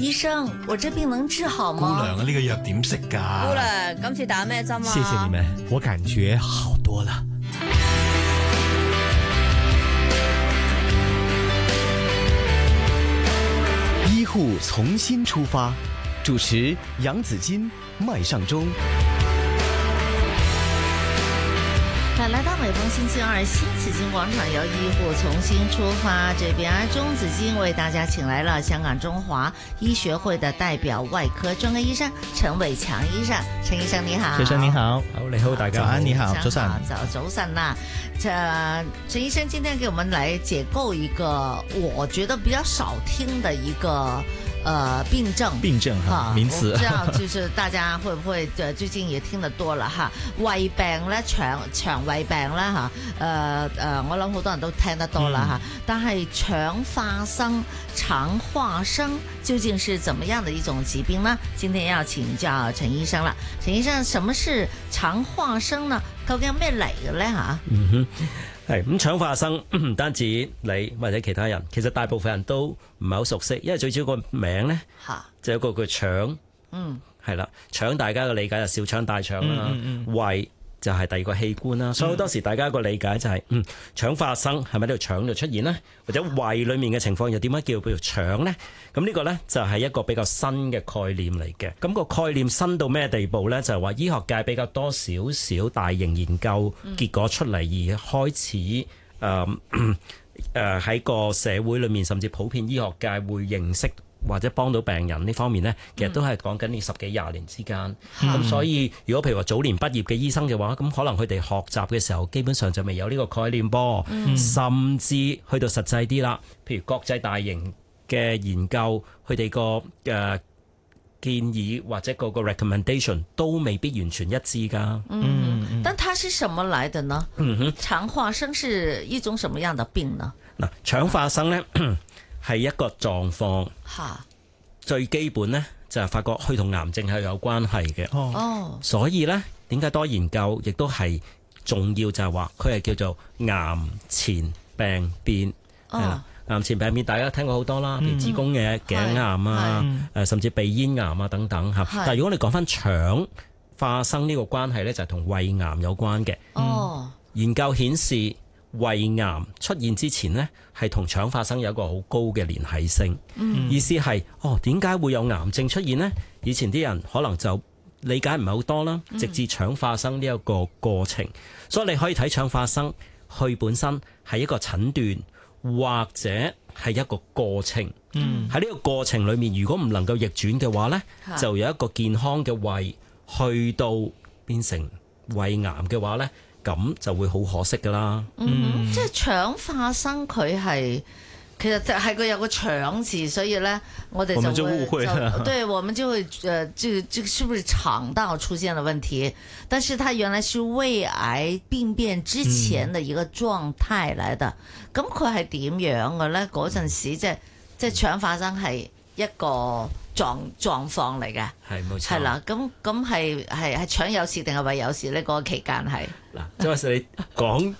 醫生，我這病能治好嗎？ 姑娘啊，呢個藥點食㗎？ 姑娘，今次打咩針啊？ 謝謝你們，我感覺好多了。 醫護從新出發，主持楊子矜、麥尚中。 來到每逢星期二，新紫荊廣場由醫護從新出發，這邊鐘子矜為大家請來了香港中華醫學會的代表外科專科醫生陳偉強醫生。陳醫生你好。 先生你好。好，你好，大家早安，你好，早晨。 早晨啦。陳醫生今天給我們來解構一個我覺得比較少聽的一個病症哈，名詞。 我不知道就是大家會不會最近也聽得多了哈，胃病咧，腸胃病啦吓，我諗好多人都聽得多啦吓，但係腸發生、腸化生究竟是怎麼樣的一種疾病呢？今天要請教陳醫生啦。陳醫生，什麼是腸化生呢？究竟有咩嚟嘅咧吓？ 係咁，腸化生唔單止你或者其他人，其實大部分人都唔係好熟悉，因為最主要個名咧，就有個叫腸，係啦，腸大家嘅理解就小腸、大腸啦，胃就係第二個器官啦，所以好多時大家個理解就係，腸化生係咪喺條腸度出現呢？或者胃裡面嘅情況又點樣叫做腸呢？咁呢個呢，就係一個比較新嘅概念嚟嘅。咁個概念新到咩地步呢？就係話醫學界比較多少少大型研究結果出嚟，而開始喺個社會裏面，甚至普遍醫學界會認識或者幫到病人呢方面呢，其實都係講緊呢10幾20年之間。咁所以如果譬如話早年畢業嘅醫生嘅話，咁可能佢哋學習嘅時候基本上就未有呢個概念噃，甚至去到實際啲啦，譬如國際大型嘅研究，佢哋個建議或者個 recommendation 都未必完全一致噶。 但它是什麼來的呢？腸化生是一種什麼樣的病呢？ 嗱，腸化生呢係一個狀況，最基本呢就係發覺佢同癌症係有關係嘅。所以呢點解多研究，亦都係重要，就係話佢係叫做癌前病變。癌前病變大家聽過好多啦，譬如子宮嘅頸癌啊，甚至鼻咽癌啊等等嚇。但係如果你講翻腸化生呢個關係呢，就係同胃癌有關嘅。研究顯示胃癌出現之前呢，係同腸化生有一個好高嘅連繫性。意思係點解會有癌症出現呢？以前啲人可能就理解唔係好多啦，直至腸化生呢一個過程。所以你可以睇腸化生，佢本身係一個診斷，或者係一個過程。喺呢個過程裏面，如果唔能夠逆轉嘅話呢，就有一個健康嘅胃去到變成胃癌嘅話呢，咁就會好可惜噶啦。 即係腸化生佢係其實係佢有個腸字，所以呢我哋就誤會，對，我們就會這是不是腸道出現了問題？但是它原來是胃癌病變之前的一個狀態嚟的。咁佢係點樣嘅呢？嗰陣時即係腸化生係一個狀況嚟嘅， 係冇錯， 係啦。咁係腸有事定係胃有事呢？嗰個期間係嗱，即係你講